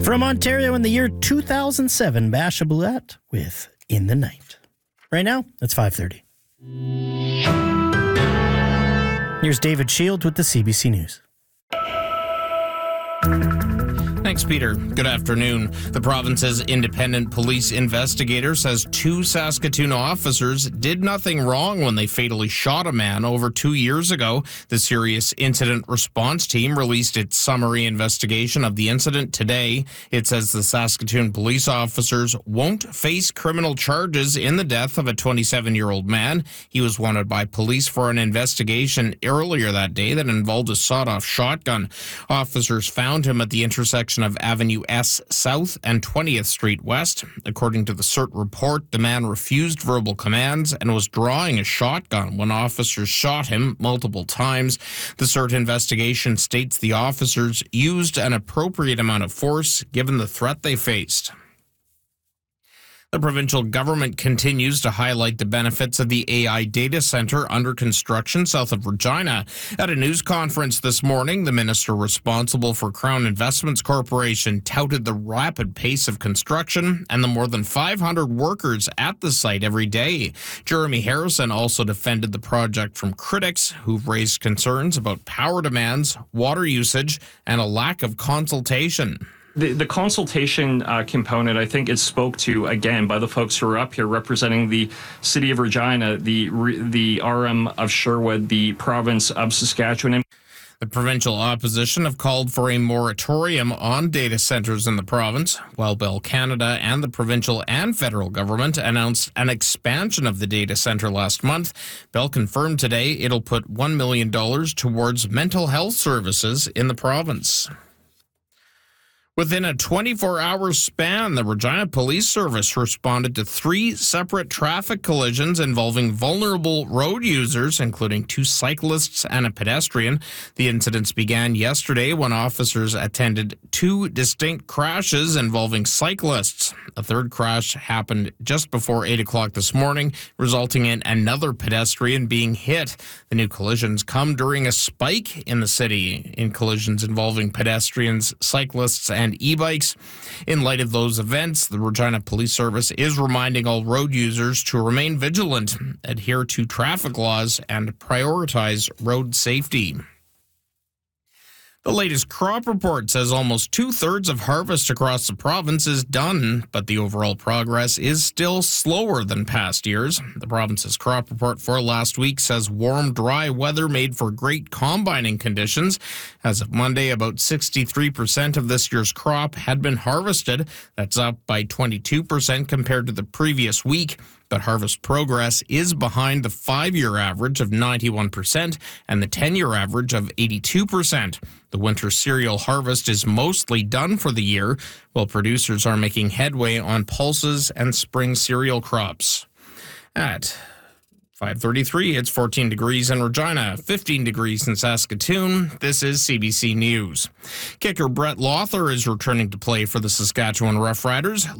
From Ontario in the year 2007, Basha Bulat with In the Night. Right now, it's 5:30. Here's David Shield with the CBC News. Thanks, Peter. Good afternoon. The province's independent police investigator says 2 Saskatoon officers did nothing wrong when they fatally shot a man over 2 years ago. The Serious Incident Response Team released its summary investigation of the incident today. It says the Saskatoon police officers won't face criminal charges in the death of a 27-year-old man. He was wanted by police for an investigation earlier that day that involved a sawed-off shotgun. Officers found him at the intersection of Avenue S South and 20th Street West. According to the CERT report, the man refused verbal commands and was drawing a shotgun when officers shot him multiple times. The CERT investigation states the officers used an appropriate amount of force given the threat they faced. The provincial government continues to highlight the benefits of the AI data center under construction south of Regina. At a news conference this morning, the minister responsible for Crown Investments Corporation touted the rapid pace of construction and the more than 500 workers at the site every day. Jeremy Harrison also defended the project from critics who've raised concerns about power demands, water usage, and a lack of consultation. The consultation component, I think, is spoke to, again, by the folks who are up here representing the City of Regina, the RM of Sherwood, the province of Saskatchewan. The provincial opposition have called for a moratorium on data centers in the province, while Bell Canada and the provincial and federal government announced an expansion of the data center last month. Bell confirmed today it'll put $1 million towards mental health services in the province. Within a 24-hour span, the Regina Police Service responded to 3 separate traffic collisions involving vulnerable road users, including 2 cyclists and a pedestrian. The incidents began yesterday when officers attended 2 distinct crashes involving cyclists. A third crash happened just before 8 o'clock this morning, resulting in another pedestrian being hit. The new collisions come during a spike in the city in collisions involving pedestrians, cyclists, and e-bikes. In light of those events, the Regina Police Service is reminding all road users to remain vigilant, adhere to traffic laws, and prioritize road safety. The latest crop report says almost 2/3 of harvest across the province is done, but the overall progress is still slower than past years. The province's crop report for last week says warm, dry weather made for great combining conditions. As of Monday, about 63% of this year's crop had been harvested. That's up by 22% compared to the previous week. But harvest progress is behind the 5-year average of 91% and the 10-year average of 82%. The winter cereal harvest is mostly done for the year, while producers are making headway on pulses and spring cereal crops. At 5:33, it's 14 degrees in Regina, 15 degrees in Saskatoon. This is CBC News. Kicker Brett Lawther is returning to play for the Saskatchewan Roughriders.